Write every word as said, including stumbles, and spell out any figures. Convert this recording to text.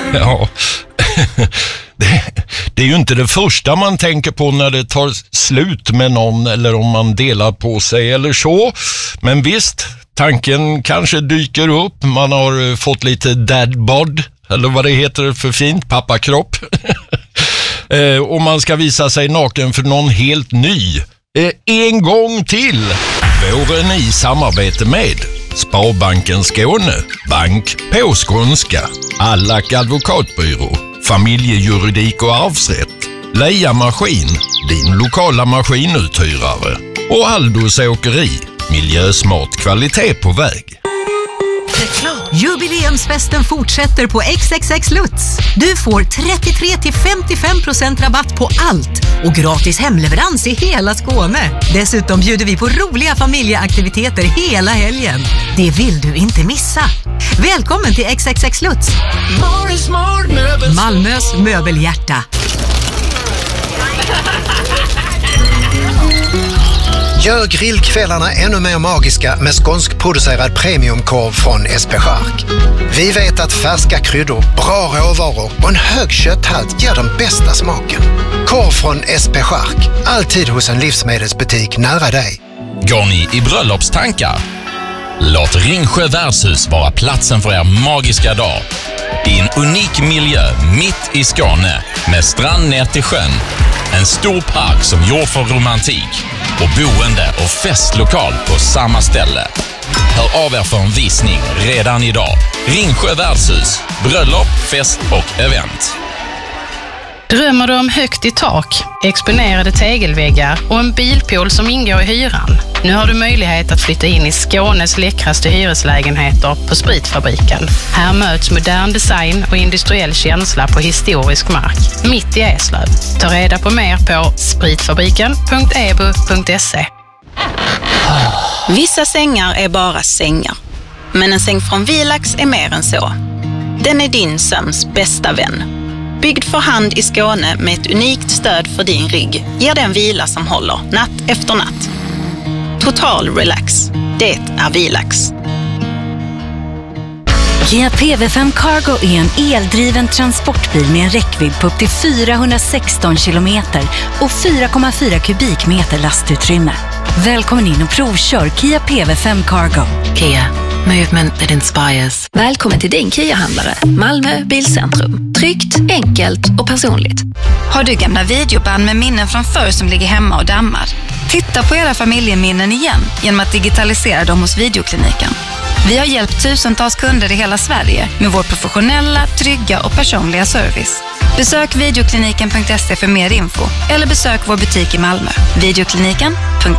Ja, det, det är ju inte det första man tänker på när det tar slut med någon eller om man delar på sig eller så. Men visst, tanken kanske dyker upp. Man har fått lite dadbod, eller vad det heter för fint, pappakropp. eh, och man ska visa sig naken för någon helt ny. Eh, en gång till. Våren i samarbete med Sparbanken Skåne, bank på skånska, Allack advokatbyrå, familjejuridik och arvsrätt, Leia Maskin, din lokala maskinuthyrare och Aldos åkeri, miljösmart kvalitet på väg. Jubileumsfesten fortsätter på X X X Lutz. Du får trettiotre till femtiofem procent rabatt på allt och gratis hemleverans i hela Skåne. Dessutom bjuder vi på roliga familjeaktiviteter hela helgen. Det vill du inte missa. Välkommen till X X X Lutz. Malmös möbelhjärta. Gör grillkvällarna ännu mer magiska med skånskproducerad premiumkorv från S P Chark. Vi vet att färska kryddor, bra råvaror och en hög kötthalt ger den bästa smaken. Korv från S P Chark, alltid hos en livsmedelsbutik nära dig. Går ni i bröllopstankar? Låt Ringsjö värdshus vara platsen för er magiska dag. I en unik miljö mitt i Skåne med strand ner till sjön. En stor park som gjord för romantik och boende och festlokal på samma ställe. Hör av er för en visning redan idag. Ringsjö värdshus, bröllop, fest och event. Drömmer du om högt i tak, exponerade tegelväggar och en bilpool som ingår i hyran? Nu har du möjlighet att flytta in i Skånes läckraste hyreslägenheter på Spritfabriken. Här möts modern design och industriell känsla på historisk mark, mitt i Eslöv. Ta reda på mer på spritfabriken punkt e b u punkt se. Vissa sängar är bara sängar. Men en säng från Vilax är mer än så. Den är din sömns bästa vän. Byggd för hand i Skåne med ett unikt stöd för din rygg ger den vila som håller natt efter natt. Total relax. Det är Vilax. Kia P V fem Cargo är en eldriven transportbil med en räckvidd på upp till fyrahundrasexton kilometer och fyra komma fyra kubikmeter lastutrymme. Välkommen in och provkör Kia P V fem Cargo. Kia. Movement that inspires. Välkommen till din Kia-handlare. Malmö Bilcentrum. Tryggt, enkelt och personligt. Har du gamla videoband med minnen från förr som ligger hemma och dammar? Titta på era familjeminnen igen genom att digitalisera dem hos Videokliniken. Vi har hjälpt tusentals kunder i hela Sverige med vår professionella, trygga och personliga service. Besök videokliniken punkt se för mer info eller besök vår butik i Malmö. videokliniken punkt